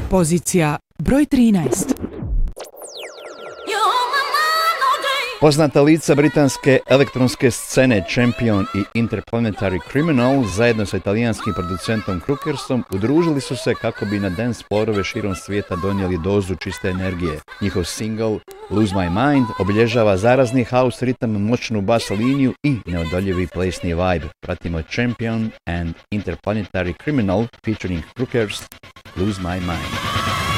Pozicija broj 13. Poznata lica britanske elektronske scene Champion i Interplanetary Criminal zajedno sa italijanskim producentom Crookersom udružili su se kako bi na dance floorove širom svijeta donijeli dozu čiste energije. Njihov single Lose My Mind obilježava zarazni house ritam, moćnu bas liniju i neodoljivi plesni vibe. Pratimo Champion and Interplanetary Criminal featuring Crookers, Lose My Mind.